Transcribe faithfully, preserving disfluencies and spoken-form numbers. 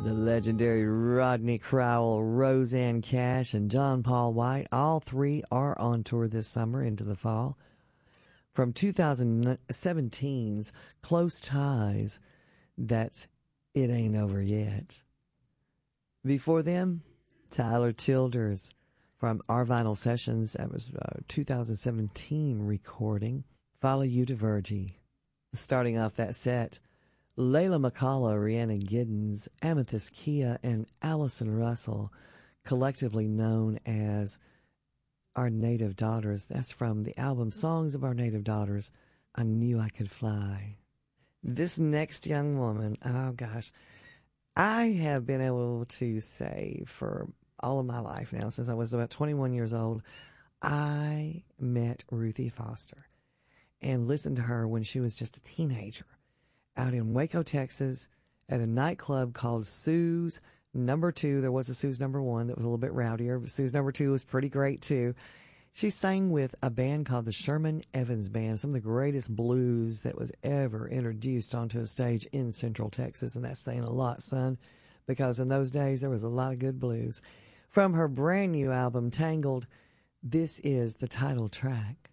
The legendary Rodney Crowell, Roseanne Cash, and John Paul White, all three are on tour this summer into the fall. From twenty seventeen's Close Ties, that's It Ain't Over Yet. Before them, Tyler Childers from Our Vinyl Sessions, that was a two thousand seventeen recording, Follow You to Virgie. Starting off that set, Layla McCullough, Rhiannon Giddens, Amethyst Kia, and Allison Russell, collectively known as Our Native Daughters. That's from the album Songs of Our Native Daughters, I Knew I Could Fly. This next young woman, oh gosh, I have been able to say for all of my life now, since I was about twenty-one years old, I met Ruthie Foster and listened to her when she was just a teenager, out in Waco, Texas, at a nightclub called Sue's Number Two. There was a Sue's Number One that was a little bit rowdier, but Sue's Number Two was pretty great too. She sang with a band called the Sherman Evans Band, some of the greatest blues that was ever introduced onto a stage in Central Texas, and that's saying a lot, son, because in those days there was a lot of good blues. From her brand new album, Tangled, this is the title track.